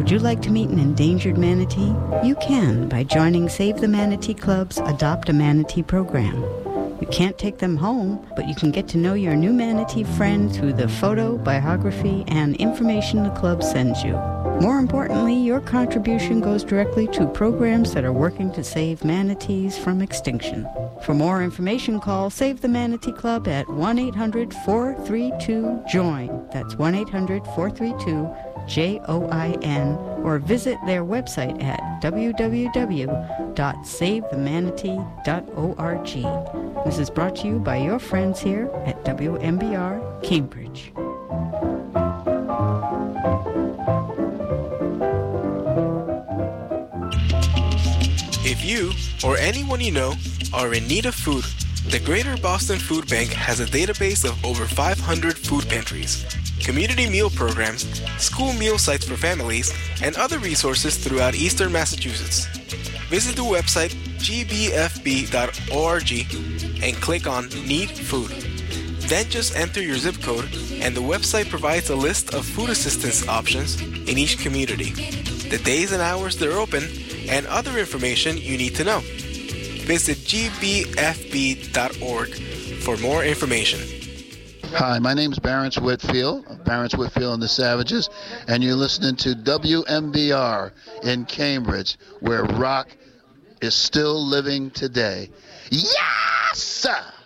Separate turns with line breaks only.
Would you like to meet an endangered manatee? You can by joining Save the Manatee Club's Adopt a Manatee program. You can't take them home, but you can get to know your new manatee friend through the photo, biography, and information the club sends you. More importantly, your contribution goes directly to programs that are working to save manatees from extinction. For more information, call Save the Manatee Club at 1-800-432-JOIN. That's 1-800-432-JOIN, or visit their website at www.savethemanatee.org. This is brought to you by your friends here at WMBR Cambridge.
If you or anyone you know are in need of food, the Greater Boston Food Bank has a database of over 500 food pantries, community meal programs, school meal sites for families, and other resources throughout eastern Massachusetts. Visit the website gbfb.org and click on Need Food. Then just enter your zip code, and the website provides a list of food assistance options in each community, the days and hours they're open, and other information you need to know. Visit gbfb.org for more information.
Hi, my name is Barrence Whitfield of Barrence Whitfield and the Savages, and you're listening to WMBR in Cambridge, where rock is still living today. Yes, sir!